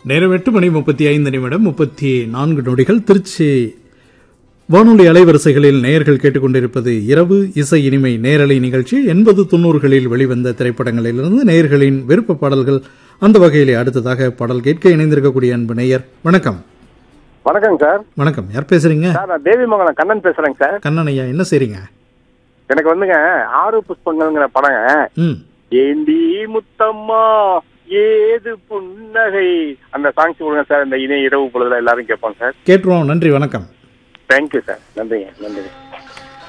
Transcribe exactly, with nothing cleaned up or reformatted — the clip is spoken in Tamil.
நேரம் எட்டு மணி முப்பத்தி ஐந்து நிமிடம் முப்பத்தி நான்கு நொடிகள். திருச்சி வானொலி அலைவரிசைகளில் நேயர்கள் கேட்டுக்கொண்டிருப்பது இரவு இசை இனிமை நேரலை நிகழ்ச்சி. எண்பது தொன்னூறுகளில் வெளிவந்த திரைப்படங்களிலிருந்து நேயர்களின் விருப்ப பாடல்கள். அந்த வகையிலே அடுத்ததாக பாடல் கேட்க இணைந்திருக்கக்கூடிய அன்பு நேயர், வணக்கம். வணக்கம் சார். வணக்கம், யார் பேசுறீங்க? சார், நான் தேவிமங்கலம் கண்ணன் பேசுறேங்க சார். கண்ணன் ஐயா, என்ன செய்றீங்க? எனக்கு வந்துங்க ஆறு புஷ்பங்கள்ங்கிற படங்க. ம் ஏண்டி முத்தம்மா ஏது புன்னகை அந்த சாங்ஸ் கொடுங்க சார். இந்த இணைய இரவு பொழுதுல எல்லாரும் கேட்போம் சார். கேட்டுருவோம். நன்றி, வணக்கம். Thank you sir. நன்றிங்க, நன்றி.